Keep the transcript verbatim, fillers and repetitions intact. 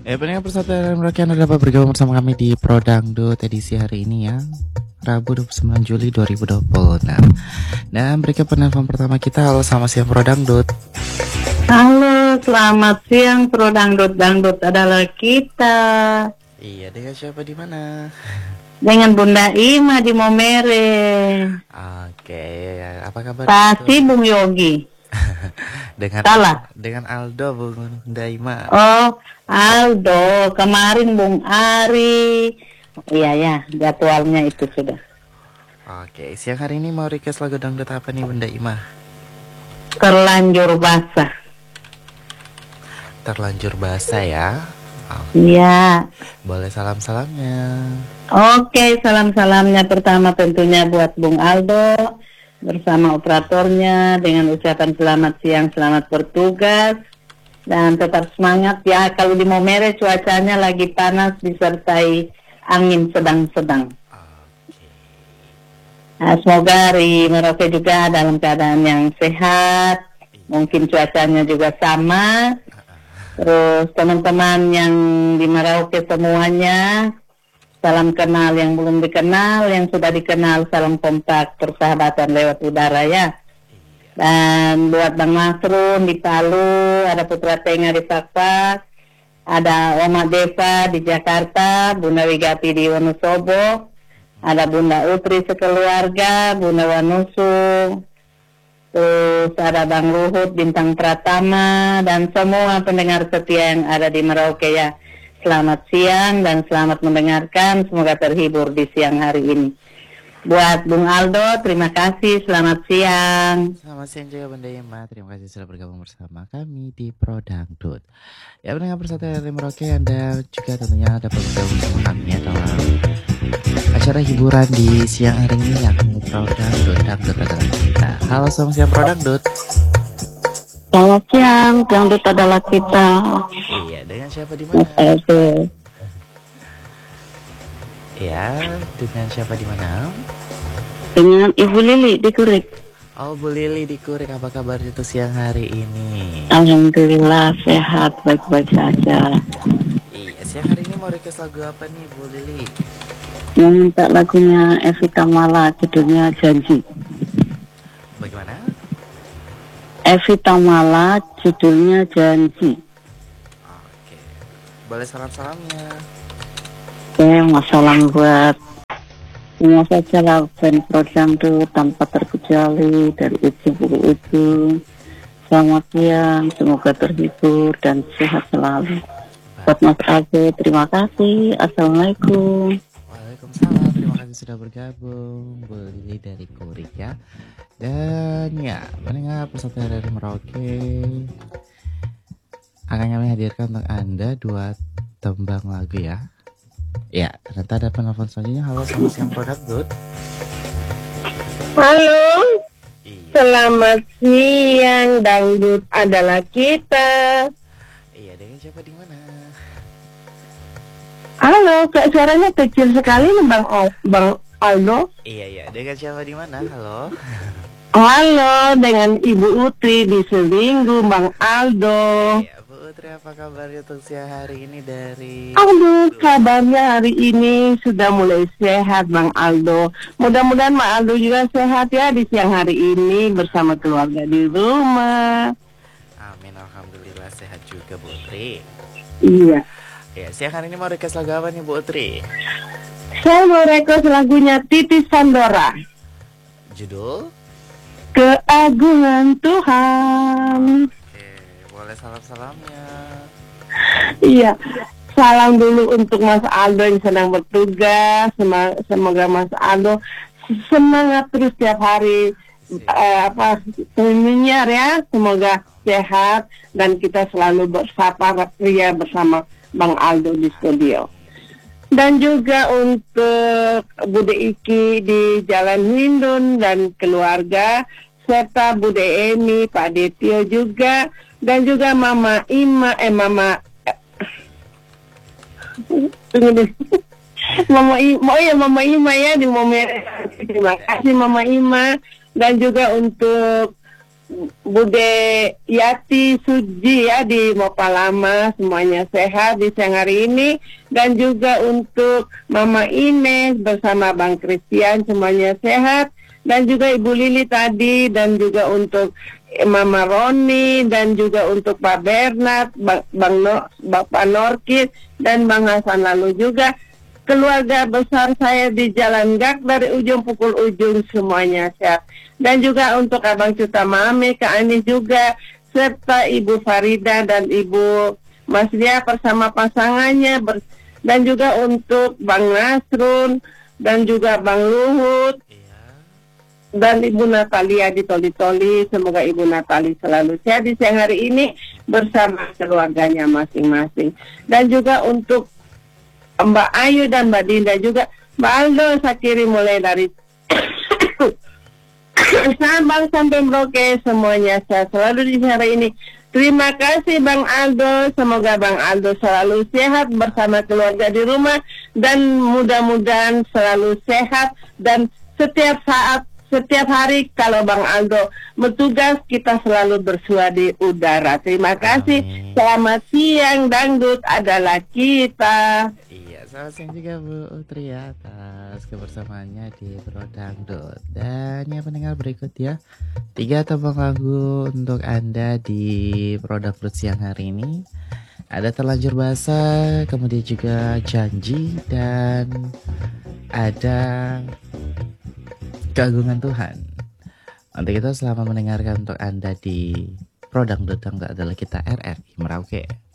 Ya, pendengar persatuan rakyat, Anda dapat bergabung bersama kami di Pro Dangdut edisi hari ini ya, Rabu dua puluh sembilan Juli dua ribu dua puluh enam. Dan berikut penelpon pertama kita. Halo, selamat siang Pro Dangdut. Halo, selamat siang Pro Dangdut. Dangdut adalah kita. Iya, dengan siapa di mana? Dengan Bunda Ima di Momere. Oke, apa kabar? Pasti Bung Yogi. dengan Salah. Dengan Aldo, Bung Daima. Oh, Aldo. Kemarin Bung Ari. Iya ya, jadwalnya itu sudah. Oke, siang hari ini mau request lagu dangdut apa nih Bunda Ima? Terlanjur basah. Terlanjur basah ya. Iya. Boleh salam-salamnya. Oke, salam-salamnya pertama tentunya buat Bung Aldo bersama operatornya dengan ucapan selamat siang, selamat bertugas dan tetap semangat ya. Kalau di Momere cuacanya lagi panas disertai angin sedang-sedang. Nah, semoga di Merauke juga dalam keadaan yang sehat. Mungkin cuacanya juga sama. Terus teman-teman yang di Merauke semuanya, salam kenal yang belum dikenal, yang sudah dikenal, salam kompak persahabatan lewat udara ya. Dan buat Bang Masrun di Palu, ada Putra Tenga di Pakpak, ada Oma Deva di Jakarta, Bunda Wigati di Wonosobo, ada Bunda Utri sekeluarga, Bunda Wanusu, terus ada Bang Luhut, Bintang Pratama, dan semua pendengar setia yang ada di Merauke ya. Selamat siang dan selamat mendengarkan, semoga terhibur di siang hari ini. Buat Bung Aldo, terima kasih, selamat siang. Selamat siang juga Bunda Ima, terima kasih sudah bergabung bersama kami di Pro Dangdut. Ya, pendengar persatuan dari Merauke, Anda juga tentunya dapat bergabung bersama kami ya dalam acara hiburan di siang hari ini yang Pro Dangdut, Dangdut adalah kita. Halo, selamat siang Pro Dangdut. Selamat siang, Dangdut adalah kita. Iya, dengan siapa di mana? Oke. Ya, dengan siapa di mana? Dengan Ibu Lili di Kurik. Oh, Bu Lili di Kurik, apa kabar itu siang hari ini? Alhamdulillah sehat, baik-baik saja. Iya, siang hari ini mau request lagu apa nih Bu Lili? Yang minta lagunya Evita Mala, judulnya Janji. Bagaimana? Evita Mala, judulnya Janji. Oke, boleh salam-salamnya. Oke, masalah buat semua saja lah fans Pro Dangdut tanpa terkecuali dari ujung ke ujung. Selamat siang, semoga terhibur dan sehat selalu. Buat Mas Abe, terima kasih. Assalamualaikum. Waalaikumsalam, terima kasih sudah bergabung Bu Lili dari Kurik ya. Dan ya, pendengar persatuan dari Merauke, akan kami hadirkan untuk Anda dua tembang lagu ya. Ya, ternyata ada penelpon selanjutnya. Halo, selamat siang Pro Dangdut. Halo, Iya. selamat siang, Dangdut adalah kita. Iya, dengan siapa di mana? Halo, kok suaranya kecil sekali nih Bang O, Bang Aldo. Iya, iya, dengan siapa di mana? Halo. Halo, dengan Ibu Utri di Selinggu, Bang Aldo. Iya, Bu Utri, apa kabar untuk siang hari ini dari... Aduh, kabarnya hari ini sudah mulai sehat, Bang Aldo. Mudah-mudahan Bang Aldo juga sehat ya di siang hari ini bersama keluarga di rumah. Amin, alhamdulillah sehat juga Bu Utri. Iya. Ya, siang hari ini mau request lagu apa nih Bu Utri? Saya mau request lagunya Titi Sandora. Judul? Keagungan Tuhan. Oke, boleh salam-salamnya. Iya, salam dulu untuk Mas Aldo yang sedang bertugas. Semoga Mas Aldo semangat terus tiap hari eh, apa seminar ya. Semoga sehat dan kita selalu bersapa ria bersama Bang Aldo di studio. Dan juga untuk Bude Iki di Jalan Hindun dan keluarga, serta Bude Emi, Pak Detio juga, dan juga Mama Ima, eh Mama, eh, Mama Ima, oh ya Mama Ima ya di Momere. Terima kasih Mama Ima, dan juga untuk Bude Yati Suji ya di Mopalama, semuanya sehat di siang hari ini. Dan juga untuk Mama Ines bersama Bang Christian, semuanya sehat. Dan juga Ibu Lili tadi, dan juga untuk Mama Roni, dan juga untuk Pak Bernard, Bang, Bang no, Bapak Norkis, dan Bang Hasan, lalu juga keluarga besar saya di Jalan Gak dari ujung pukul ujung, semuanya sehat. Dan juga untuk Abang Cuta Mami, Kak Anis juga, serta Ibu Farida dan Ibu Mas Lia bersama pasangannya, ber, dan juga untuk Bang Nasrun, dan juga Bang Luhut, dan Ibu Natalia di Toli-Toli. Semoga Ibu Natalia selalu sehat di siang hari ini bersama keluarganya masing-masing. Dan juga untuk Mbak Ayu dan Mbak Dinda juga, Mbak Aldo Sakiri mulai dari Sabang sampai Merauke, semuanya sehat selalu di hari ini. Terima kasih Bang Aldo, semoga Bang Aldo selalu sehat bersama keluarga di rumah, dan mudah-mudahan selalu sehat, dan setiap saat, setiap hari kalau Bang Aldo bertugas, kita selalu bersua di udara. Terima kasih. Amin. Selamat siang, dangdut adalah kita. Iya, selamat siang juga Bu Utri atas kebersamaannya di Pro Dangdut. Dan yang pendengar berikut ya, tiga tembang lagu untuk Anda di Pro Dangdut siang hari ini. Ada Terlanjur Basah, kemudian juga Janji, dan ada Keagungan Tuhan. Nanti kita selama mendengarkan untuk Anda di Pro Dangdut, yang adalah kita R R I Merauke.